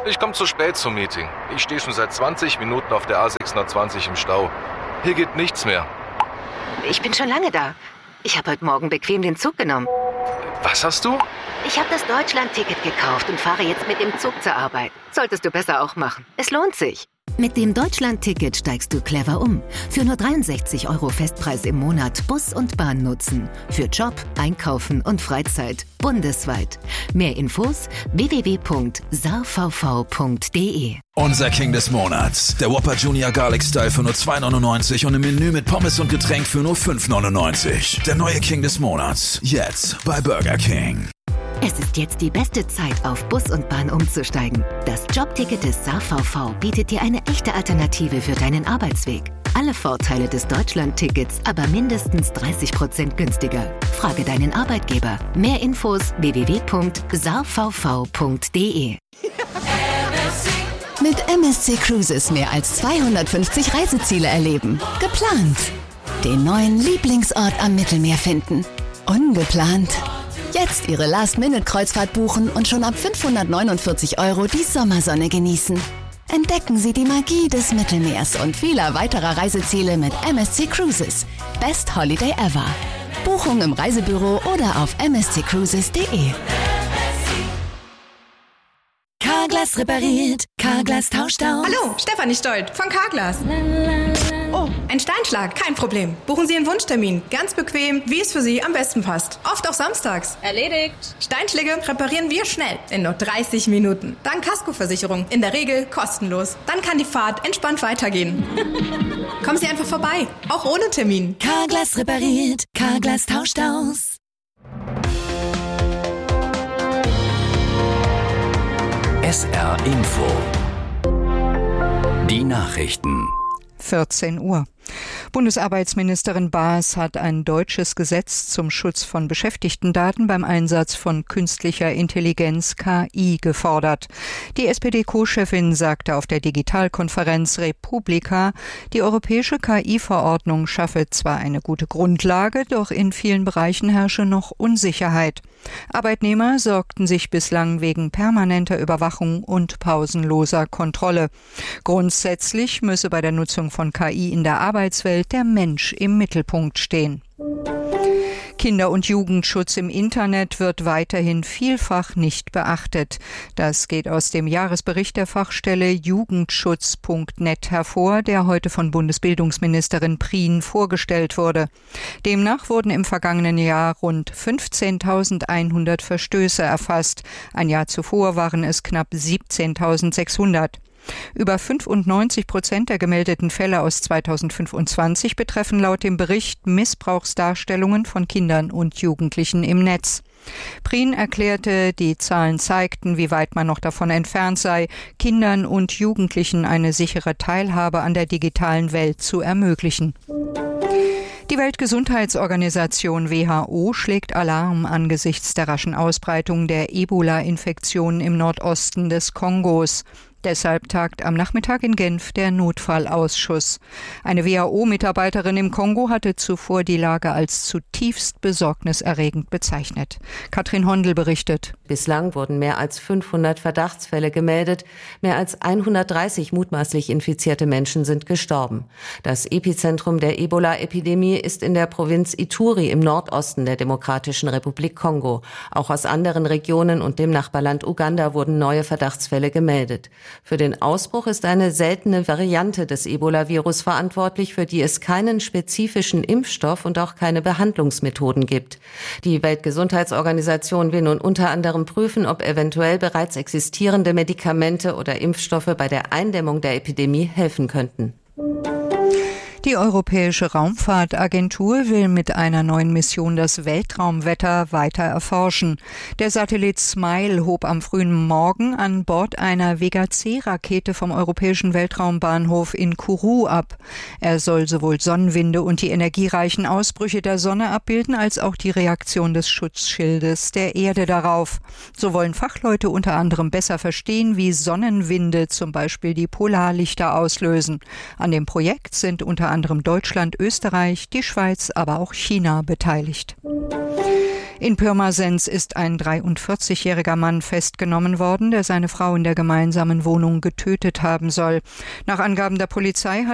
Ich komme zu spät zum Meeting. Ich stehe schon seit 20 Minuten auf der A620 im Stau. Hier geht nichts mehr. Ich bin schon lange da. Ich habe heute Morgen bequem den Zug genommen. Was hast du? Ich habe das Deutschland-Ticket gekauft und fahre jetzt mit dem Zug zur Arbeit. Solltest du besser auch machen. Es lohnt sich. Mit dem Deutschland-Ticket steigst du clever um. Für nur 63 € Festpreis im Monat Bus und Bahn nutzen. Für Job, Einkaufen und Freizeit. Bundesweit. Mehr Infos www.saarvv.de. Unser King des Monats. Der Whopper Junior Garlic Style für nur 2,99 € und im Menü mit Pommes und Getränk für nur 5,99 €. Der neue King des Monats. Jetzt bei Burger King. Es ist jetzt die beste Zeit, auf Bus und Bahn umzusteigen. Das Jobticket des SaarVV bietet dir eine echte Alternative für deinen Arbeitsweg. Alle Vorteile des Deutschland-Tickets, aber mindestens 30% günstiger. Frage deinen Arbeitgeber. Mehr Infos www.saarvv.de. Mit MSC Cruises mehr als 250 Reiseziele erleben. Geplant. Den neuen Lieblingsort am Mittelmeer finden. Ungeplant. Jetzt Ihre Last-Minute-Kreuzfahrt buchen und schon ab 549 € die Sommersonne genießen. Entdecken Sie die Magie des Mittelmeers und vieler weiterer Reiseziele mit MSC Cruises. Best Holiday ever. Buchung im Reisebüro oder auf msccruises.de. Carglass repariert, Carglass tauscht aus. Hallo, Stefanie Stolt von Carglass. Oh, ein Steinschlag, kein Problem. Buchen Sie einen Wunschtermin. Ganz bequem, wie es für Sie am besten passt. Oft auch samstags. Erledigt. Steinschläge reparieren wir schnell, in nur 30 Minuten. Dank Kaskoversicherung, in der Regel kostenlos. Dann kann die Fahrt entspannt weitergehen. Kommen Sie einfach vorbei, auch ohne Termin. Carglass repariert, Carglass tauscht aus. SR Info. Die Nachrichten. 14 Uhr. Bundesarbeitsministerin Baas hat ein deutsches Gesetz zum Schutz von Beschäftigtendaten beim Einsatz von künstlicher Intelligenz KI gefordert. Die SPD-Co-Chefin sagte auf der Digitalkonferenz Republika, die europäische KI-Verordnung schaffe zwar eine gute Grundlage, doch in vielen Bereichen herrsche noch Unsicherheit. Arbeitnehmer sorgten sich bislang wegen permanenter Überwachung und pausenloser Kontrolle. Grundsätzlich müsse bei der Nutzung von KI in der Arbeitswelt der Mensch im Mittelpunkt stehen. Kinder- und Jugendschutz im Internet wird weiterhin vielfach nicht beachtet. Das geht aus dem Jahresbericht der Fachstelle Jugendschutz.net hervor, der heute von Bundesbildungsministerin Prien vorgestellt wurde. Demnach wurden im vergangenen Jahr rund 15.100 Verstöße erfasst. Ein Jahr zuvor waren es knapp 17.600. Über 95% der gemeldeten Fälle aus 2025 betreffen laut dem Bericht Missbrauchsdarstellungen von Kindern und Jugendlichen im Netz. Prien erklärte, die Zahlen zeigten, wie weit man noch davon entfernt sei, Kindern und Jugendlichen eine sichere Teilhabe an der digitalen Welt zu ermöglichen. Die Weltgesundheitsorganisation WHO schlägt Alarm angesichts der raschen Ausbreitung der Ebola-Infektion im Nordosten des Kongos. Deshalb tagt am Nachmittag in Genf der Notfallausschuss. Eine WHO-Mitarbeiterin im Kongo hatte zuvor die Lage als zutiefst besorgniserregend bezeichnet. Katrin Hondel berichtet. Bislang wurden mehr als 500 Verdachtsfälle gemeldet. Mehr als 130 mutmaßlich infizierte Menschen sind gestorben. Das Epizentrum der Ebola-Epidemie ist in der Provinz Ituri im Nordosten der Demokratischen Republik Kongo. Auch aus anderen Regionen und dem Nachbarland Uganda wurden neue Verdachtsfälle gemeldet. Für den Ausbruch ist eine seltene Variante des Ebola-Virus verantwortlich, für die es keinen spezifischen Impfstoff und auch keine Behandlungsmethoden gibt. Die Weltgesundheitsorganisation will nun unter anderem prüfen, ob eventuell bereits existierende Medikamente oder Impfstoffe bei der Eindämmung der Epidemie helfen könnten. Die Europäische Raumfahrtagentur will mit einer neuen Mission das Weltraumwetter weiter erforschen. Der Satellit SMILE hob am frühen Morgen an Bord einer Vega-C-Rakete vom Europäischen Weltraumbahnhof in Kourou ab. Er soll sowohl Sonnenwinde und die energiereichen Ausbrüche der Sonne abbilden, als auch die Reaktion des Schutzschildes der Erde darauf. So wollen Fachleute unter anderem besser verstehen, wie Sonnenwinde zum Beispiel die Polarlichter auslösen. An dem Projekt sind unter anderem Deutschland, Österreich, die Schweiz, aber auch China beteiligt. In Pirmasens ist ein 43-jähriger Mann festgenommen worden, der seine Frau in der gemeinsamen Wohnung getötet haben soll. Nach Angaben der Polizei hat